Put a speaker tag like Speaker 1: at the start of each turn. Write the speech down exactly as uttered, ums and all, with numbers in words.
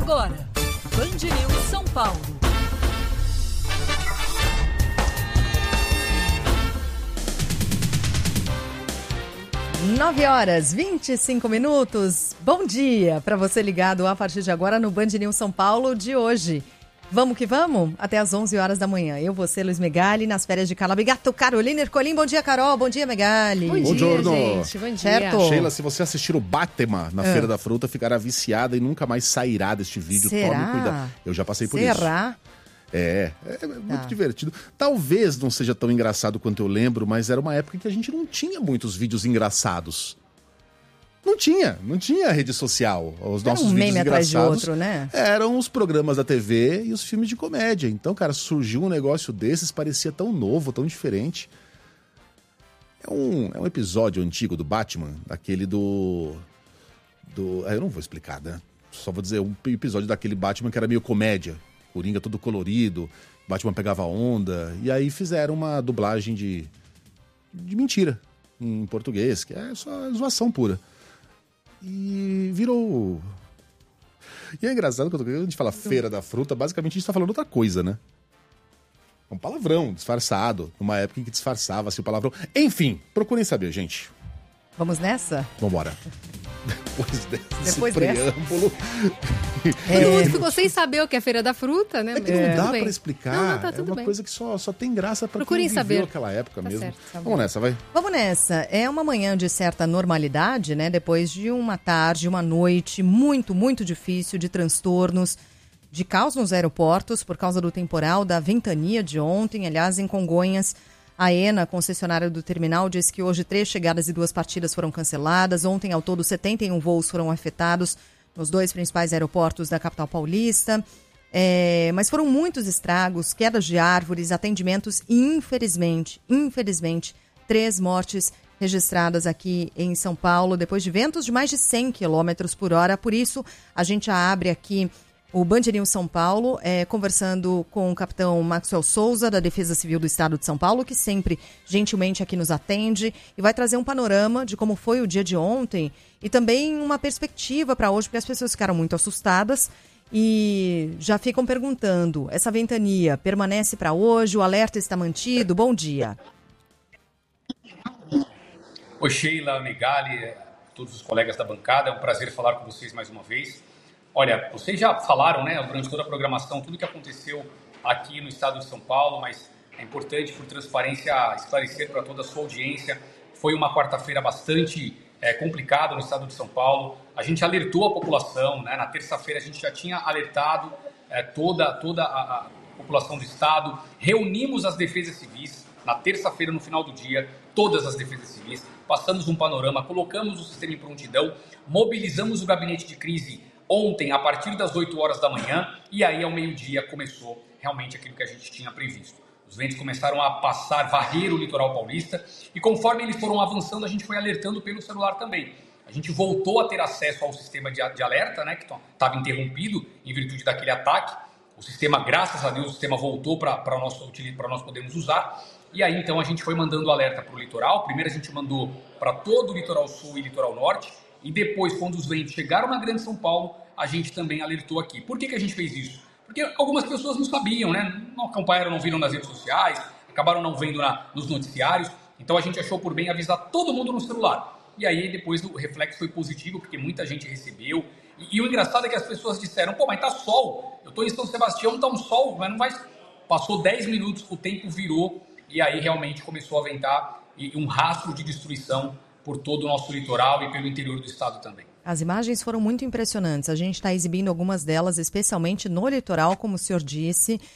Speaker 1: agora, Band News São Paulo.
Speaker 2: nove horas, vinte e cinco minutos. Bom dia para você ligado a partir de agora no Band News São Paulo de hoje. Vamos que vamos? Até às onze horas da manhã. Eu, você, Luiz Megali, nas férias de Calabigato, Carolina Ercolim. Bom dia, Carol. Bom dia, Megali.
Speaker 3: Bom dia,
Speaker 4: Buongiorno.
Speaker 3: gente. Bom dia.
Speaker 2: Certo.
Speaker 4: Sheila, se você assistir o Batman na
Speaker 2: Ah.
Speaker 4: Feira da Fruta, ficará viciada e nunca mais sairá deste vídeo.
Speaker 2: Será?
Speaker 4: Tome cuidado. Eu já passei por isso.
Speaker 2: Será?
Speaker 4: É, é muito
Speaker 2: Tá.
Speaker 4: divertido. Talvez não seja tão engraçado quanto eu lembro, mas era uma época em que a gente não tinha muitos vídeos engraçados. Não tinha, não tinha rede social. Os
Speaker 2: Era
Speaker 4: nossos
Speaker 2: um
Speaker 4: vídeos
Speaker 2: meme atrás de
Speaker 4: engraçados
Speaker 2: outro, né?
Speaker 4: eram os programas da T V e os filmes de comédia. Então, cara, surgiu um negócio desses, parecia tão novo, tão diferente. É um, é um episódio antigo do Batman, daquele do... do ah, eu não vou explicar, né? Só vou dizer um episódio daquele Batman que era meio comédia. Coringa todo colorido, Batman pegava onda. E aí fizeram uma dublagem de, de mentira em português, que é só zoação pura. E virou... E é engraçado quando a gente fala Feira da Fruta, basicamente a gente tá falando outra coisa, né? É um palavrão disfarçado, numa época em que disfarçava-se o palavrão. Enfim, procurem saber, gente.
Speaker 2: Vamos nessa?
Speaker 4: Vambora. Depois desse
Speaker 2: Depois dessa.
Speaker 4: preâmbulo...
Speaker 2: É.
Speaker 3: Todo mundo ficou sem saber o que é Feira da Fruta, né?
Speaker 4: É que
Speaker 3: Mas
Speaker 4: não
Speaker 3: tudo
Speaker 4: dá
Speaker 3: bem.
Speaker 4: pra explicar.
Speaker 3: Não, não, tá
Speaker 4: é
Speaker 3: tudo
Speaker 4: uma
Speaker 3: bem.
Speaker 4: coisa que só, só tem graça pra
Speaker 3: Procurem
Speaker 4: quem viveu
Speaker 3: saber.
Speaker 4: aquela época
Speaker 3: Tá
Speaker 4: mesmo.
Speaker 3: certo, tá bom.
Speaker 4: Vamos nessa, vai.
Speaker 2: Vamos nessa. É uma manhã de certa normalidade, né? Depois de uma tarde, uma noite muito, muito difícil de transtornos, de caos nos aeroportos por causa do temporal, da ventania de ontem. Aliás, em Congonhas, a ENA, concessionária do terminal, disse que hoje três chegadas e duas partidas foram canceladas. Ontem, ao todo, setenta e um voos foram afetados nos dois principais aeroportos da capital paulista. É, mas foram muitos estragos, quedas de árvores, atendimentos e, infelizmente, infelizmente, três mortes registradas aqui em São Paulo, depois de ventos de mais de cem quilômetros por hora. Por isso, a gente abre aqui o Band News São Paulo, é, conversando com o capitão Maxwell Souza, da Defesa Civil do Estado de São Paulo, que sempre gentilmente aqui nos atende e vai trazer um panorama de como foi o dia de ontem e também uma perspectiva para hoje, porque as pessoas ficaram muito assustadas e já ficam perguntando, essa ventania permanece para hoje? O alerta está mantido? Bom dia.
Speaker 5: Oi, Sheila, Megali, todos os colegas da bancada, é um prazer falar com vocês mais uma vez. Olha, vocês já falaram, né, durante toda a programação, tudo que aconteceu aqui no estado de São Paulo, mas é importante, por transparência, esclarecer para toda a sua audiência. Foi uma quarta-feira bastante é, complicada no estado de São Paulo. A gente alertou a população, né, na terça-feira a gente já tinha alertado é, toda, toda a, a população do estado. Reunimos as defesas civis na terça-feira, no final do dia, todas as defesas civis. Passamos um panorama, colocamos o sistema em prontidão, mobilizamos o gabinete de crise ontem, a partir das oito horas da manhã, e aí ao meio-dia começou realmente aquilo que a gente tinha previsto. Os ventos começaram a passar, varrer o litoral paulista, e conforme eles foram avançando, a gente foi alertando pelo celular também. A gente voltou a ter acesso ao sistema de, de alerta, né, que estava interrompido em virtude daquele ataque. O sistema, graças a Deus, o sistema voltou para nós, nós podermos usar. E aí, então, a gente foi mandando alerta para o litoral. Primeiro a gente mandou para todo o litoral sul e litoral norte. E depois, quando os ventos chegaram na Grande São Paulo, a gente também alertou aqui. Por que que a gente fez isso? Porque algumas pessoas não sabiam, né? Não acompanharam, não viram nas redes sociais, acabaram não vendo na, nos noticiários. Então a gente achou por bem avisar todo mundo no celular. E aí depois o reflexo foi positivo, porque muita gente recebeu. E, e o engraçado é que as pessoas disseram, pô, mas tá sol. Eu tô em São Sebastião, tá um sol, mas não vai... Passou dez minutos, o tempo virou, e aí realmente começou a ventar e um rastro de destruição por todo o nosso litoral e pelo interior do estado também.
Speaker 2: As imagens foram muito impressionantes. A gente está exibindo algumas delas, especialmente no litoral, como o senhor disse.